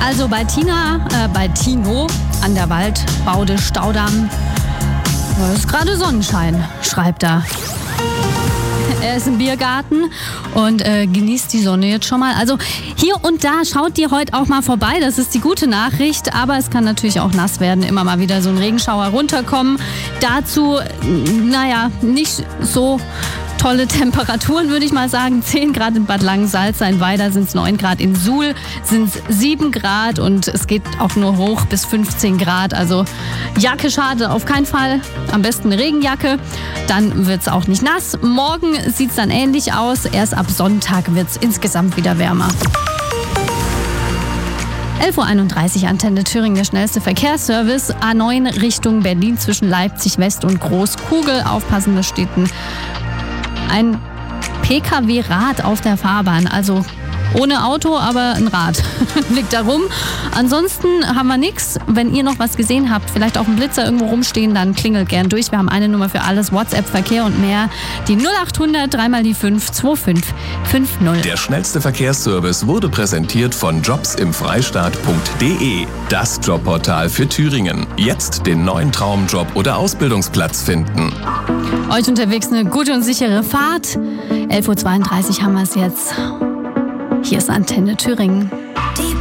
Also bei Tino an der Waldbaude Staudamm, da ist gerade Sonnenschein, schreibt er. Er ist im Biergarten und genießt die Sonne jetzt schon mal. Also hier und da schaut ihr heute auch mal vorbei. Das ist die gute Nachricht. Aber es kann natürlich auch nass werden. Immer mal wieder so ein Regenschauer runterkommen. Dazu, nicht so tolle Temperaturen, würde ich mal sagen. 10 Grad in Bad Langensalza, in Weida sind es 9 Grad, in Suhl sind es 7 Grad und es geht auch nur hoch bis 15 Grad. Also Jacke schadet auf keinen Fall. Am besten eine Regenjacke, dann wird es auch nicht nass. Morgen sieht es dann ähnlich aus. Erst ab Sonntag wird es insgesamt wieder wärmer. 11.31 Uhr, Antenne Thüringen, der schnellste Verkehrsservice. A9 Richtung Berlin zwischen Leipzig West und Großkugel. Aufpassen, da steht ein PKW-Rad auf der Fahrbahn, also ohne Auto, aber ein Rad liegt da rum. Ansonsten haben wir nichts. Wenn ihr noch was gesehen habt, vielleicht auch einen Blitzer irgendwo rumstehen, dann klingelt gern durch. Wir haben eine Nummer für alles, WhatsApp, Verkehr und mehr. Die 0800 3x5 2550. Der schnellste Verkehrsservice wurde präsentiert von jobsimfreistaat.de. Das Jobportal für Thüringen. Jetzt den neuen Traumjob oder Ausbildungsplatz finden. Euch unterwegs eine gute und sichere Fahrt. 11.32 Uhr haben wir es jetzt. Hier ist Antenne Thüringen.